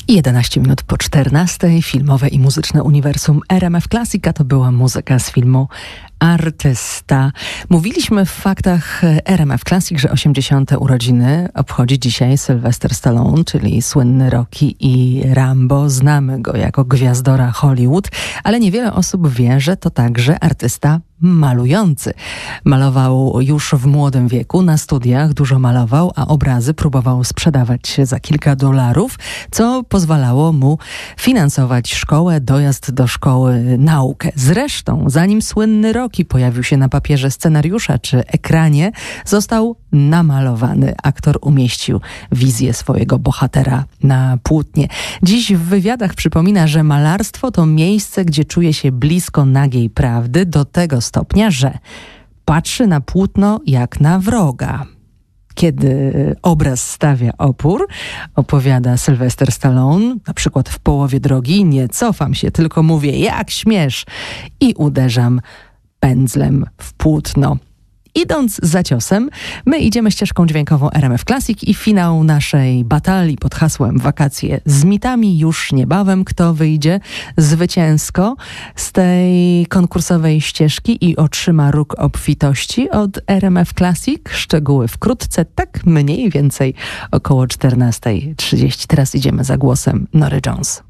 11 minut po 14. Filmowe i muzyczne uniwersum RMF Classic, a to była muzyka z filmu Artysta. Mówiliśmy w faktach RMF Classic, że 80. urodziny obchodzi dzisiaj Sylvester Stallone, czyli słynny Rocky i Rambo. Znamy go jako gwiazdora Hollywood, ale niewiele osób wie, że to także artysta malujący. Malował już w młodym wieku, na studiach dużo malował, a obrazy próbował sprzedawać za kilka $, co pozwalało mu finansować szkołę, dojazd do szkoły, naukę. Zresztą, zanim słynny Rocky pojawił się na papierze scenariusza czy ekranie, został namalowany. Aktor umieścił wizję swojego bohatera na płótnie. Dziś w wywiadach przypomina, że malarstwo to miejsce, gdzie czuje się blisko nagiej prawdy, do tego stopnia, że patrzy na płótno jak na wroga. Kiedy obraz stawia opór, opowiada Sylvester Stallone, na przykład w połowie drogi, nie cofam się, tylko mówię, jak śmiesz, i uderzam pędzlem w płótno. Idąc za ciosem, my idziemy ścieżką dźwiękową RMF Classic i finał naszej batalii pod hasłem Wakacje z mitami już niebawem. Kto wyjdzie zwycięsko z tej konkursowej ścieżki i otrzyma róg obfitości od RMF Classic? Szczegóły wkrótce, tak mniej więcej około 14:30. Teraz idziemy za głosem Nory Jones.